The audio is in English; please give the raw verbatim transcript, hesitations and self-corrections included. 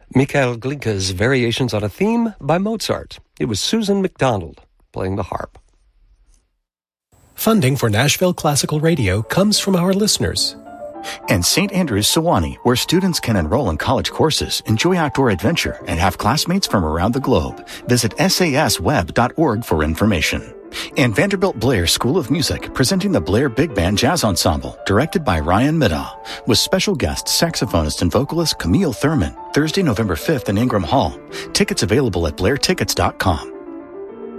Mikhail Glinka's Variations on a Theme by Mozart. It was Susan McDonald playing the harp. Funding for Nashville Classical Radio comes from our listeners. And Saint Andrews Sewanee, where students can enroll in college courses, enjoy outdoor adventure, and have classmates from around the globe. Visit S A S web dot org for information. And Vanderbilt Blair School of Music, presenting the Blair Big Band Jazz Ensemble, directed by Ryan Middaugh, with special guest saxophonist and vocalist Camille Thurman, Thursday, November fifth in Ingram Hall. Tickets available at blair tickets dot com.